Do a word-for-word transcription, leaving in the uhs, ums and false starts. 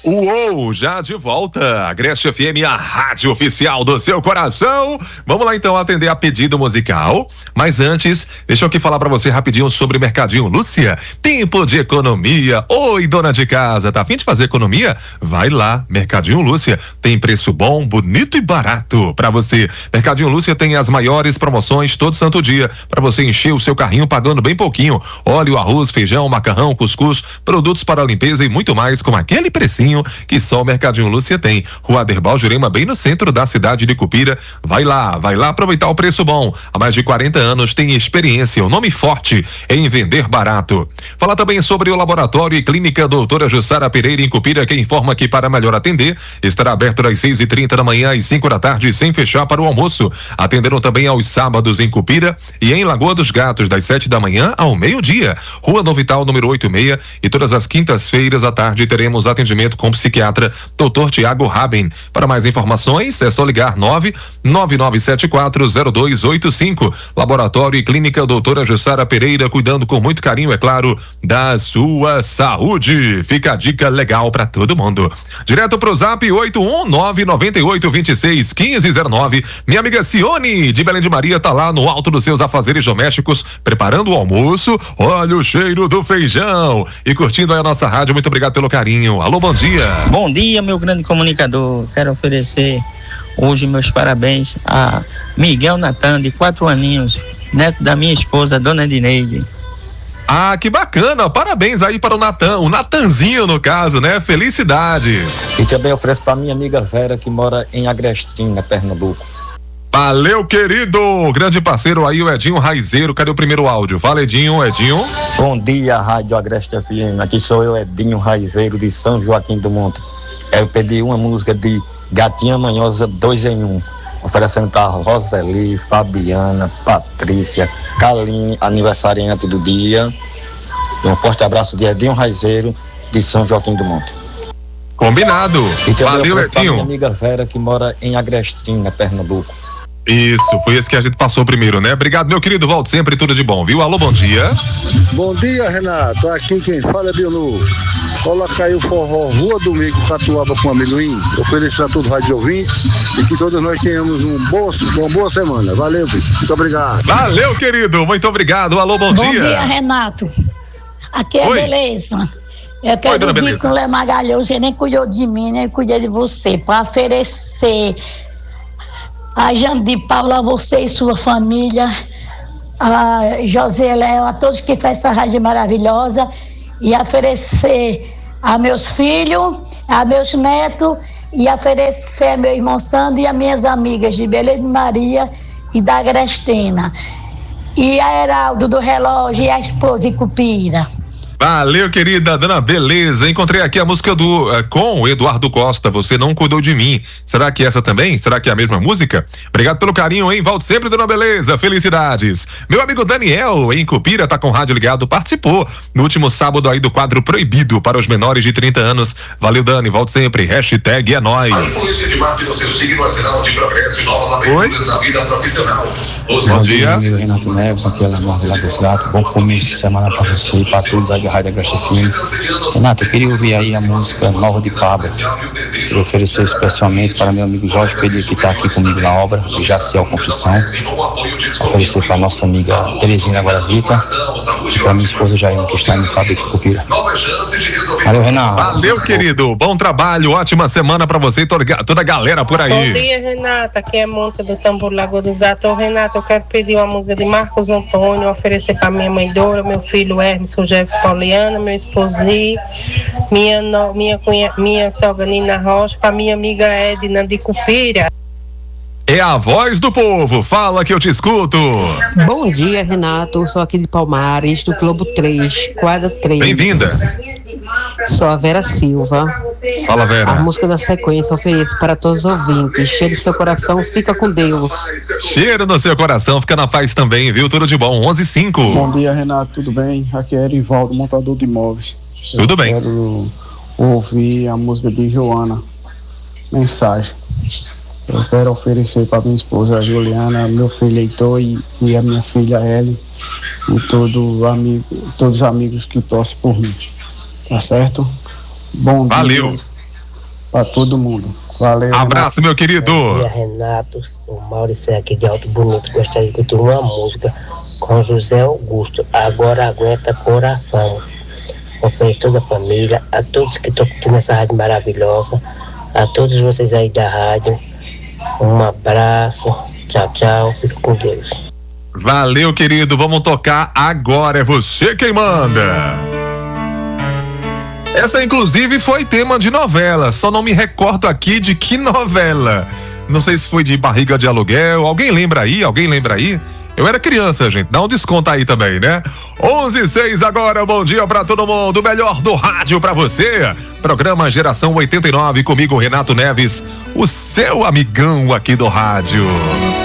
Uou, já de volta, Agreste F M, a rádio oficial do seu coração. Vamos lá então atender a pedido musical, mas antes, deixa eu aqui falar pra você rapidinho sobre Mercadinho Lúcia, tempo de economia. Oi, dona de casa, tá a fim de fazer economia? Vai lá, Mercadinho Lúcia, tem preço bom, bonito e barato pra você. Mercadinho Lúcia tem as maiores promoções todo santo dia, pra você encher o seu carrinho pagando bem pouquinho. Óleo, arroz, feijão, macarrão, cuscuz, produtos para limpeza e muito mais com aquele precinho que só o Mercadinho Lúcia tem. Rua Aderbal Jurema, bem no centro da cidade de Cupira. Vai lá, vai lá aproveitar o preço bom. Há mais de quarenta anos tem experiência, o nome forte em vender barato. Fala também sobre o Laboratório e Clínica Doutora Jussara Pereira em Cupira, que informa que para melhor atender, estará aberto das seis e trinta da manhã às cinco da tarde, sem fechar para o almoço. Atenderam também aos sábados em Cupira e em Lagoa dos Gatos, das sete da manhã ao meio-dia. Rua Novital, número oitenta e seis, e todas as quintas-feiras à tarde teremos atendimento com psiquiatra doutor Tiago Raben. Para mais informações é só ligar nove nove nove sete quatro zero dois oito cinco. Laboratório e Clínica Doutora Jussara Pereira, cuidando com muito carinho, é claro, da sua saúde. Fica a dica legal para todo mundo. Direto pro zap oito um nove nove oito dois seis um cinco zero nove. Minha amiga Cione de Belém de Maria tá lá no alto dos seus afazeres domésticos, preparando o almoço. Olha o cheiro do feijão e curtindo aí a nossa rádio. Muito obrigado pelo carinho. Alô, bom dia. Bom dia, meu grande comunicador. Quero oferecer hoje meus parabéns a Miguel Natan, de quatro aninhos, neto da minha esposa, dona Edineide. Ah, que bacana, parabéns aí para o Natan, o Natanzinho no caso, né? Felicidades. E também ofereço para minha amiga Vera, que mora em Agrestina, Pernambuco. Valeu, querido, grande parceiro aí, o Edinho Raizeiro. Cadê o primeiro áudio? Fala, Edinho, Edinho. Bom dia, Rádio Agreste F M, aqui sou eu, Edinho Raizeiro, de São Joaquim do Monte. Quero pedir uma música de Gatinha Manhosa dois em um, oferecendo para Roseli, Fabiana, Patrícia, Kaline, aniversariante do dia. E um forte abraço de Edinho Raizeiro, de São Joaquim do Monte. Combinado. E também valeu, ofereço para Edinho. minha amiga Vera, que mora em Agrestina, Pernambuco. Isso, foi esse que a gente passou primeiro, né? Obrigado, meu querido, volte sempre, tudo de bom, viu? Alô, bom dia. Bom dia, Renato, aqui quem fala é Bionu. Coloca aí o forró Rua do Meio de Catuaba com amendoim, oferecer a todos os rádio ouvintes e que todos nós tenhamos um boa, uma boa semana. Valeu, filho. Muito obrigado. Valeu, querido, muito obrigado. Alô, bom, bom dia. Bom dia, Renato. Aqui é Oi. Beleza. Eu quero Oi, vir com o Lé Magalhães, você nem cuidou de mim, nem cuidei de você, para oferecer a Jane de Paula, a você e sua família, a José Léo, a todos que fazem essa rádio maravilhosa, e oferecer a meus filhos, a meus netos, e oferecer a meu irmão Sandro e a minhas amigas de Belém de Maria e da Agrestina, e a Heraldo do Relógio e a esposa de Cupira. Valeu, querida dona Beleza. Encontrei aqui a música do uh, com o Eduardo Costa, Você Não Cuidou de Mim. Será que essa também? Será que é a mesma música? Obrigado pelo carinho, hein? Volte sempre, dona Beleza. Felicidades. Meu amigo Daniel, em Cupira, tá com o rádio ligado, participou no último sábado aí do quadro Proibido para os menores de trinta anos. Valeu, Dani. Volte sempre. Hashtag é nóis. Bom dia, amigo Renato Neves, aqui é Lamar de Lagos Gato. Bom começo de semana para você e para todos aí da Rádio Agreste F M. Renato, eu queria ouvir aí a música Nova de Pablo. Eu oferecer especialmente para meu amigo Jorge Pedro, que está aqui comigo na obra, de Jaciel Construção. Oferecer para nossa amiga Terezinha Guaravita e para minha esposa Jair, que está no Fábrica de Cupira. Valeu, Renato. Valeu, querido. Bom trabalho, ótima semana para você e toda, toda a galera por aí. Bom dia, Renata. Aqui é Monta do Tambor Lagoa dos Gatos. Renato, eu quero pedir uma música de Marcos Antônio, oferecer para minha mãe Dora, meu filho Hermes, o Jefferson Pauliana, meu esposo Ni, minha, no, minha, cunha, minha sogra Nina Rocha, para minha amiga Edna de Cupira. É a voz do povo, fala que eu te escuto. Bom dia, Renato, eu sou aqui de Palmares, do Globo três, quadra três. Bem-vinda. Sou a Vera Silva. Fala, Vera. A música da sequência ofereço para todos os ouvintes. Cheiro do seu coração, fica com Deus. Cheiro no seu coração, fica na paz também, viu? Tudo de bom, onze e cinco. Bom dia, Renato, tudo bem? Aqui é Erivaldo, montador de imóveis. Tudo eu bem. Quero ouvir a música de Joana, Mensagem. Eu quero oferecer para minha esposa Juliana, meu filho Heitor e, e a minha filha Ellie e todo amigo, todos os amigos que torcem por mim. Tá certo? Bom Valeu. dia. pra todo mundo. Valeu. Abraço, Renato. meu querido. Bom dia, Renato. Sou Maurício aqui de Alto Bonito. Gostaria de cantar uma música com José Augusto. Agora aguenta coração. Ofereço toda a família, a todos que estão aqui nessa rádio maravilhosa, a todos vocês aí da rádio. Um abraço. Tchau, tchau. Fico com Deus. Valeu, querido. Vamos tocar agora. É você quem manda. Essa, inclusive, foi tema de novela. Só não me recordo aqui de que novela. Não sei se foi de Barriga de Aluguel. Alguém lembra aí? Alguém lembra aí? Eu era criança, gente. Dá um desconto aí também, né? onze e seis agora. Bom dia pra todo mundo. O melhor do rádio pra você. Programa Geração oitenta e nove. Comigo, Renato Neves. O seu amigão aqui do rádio.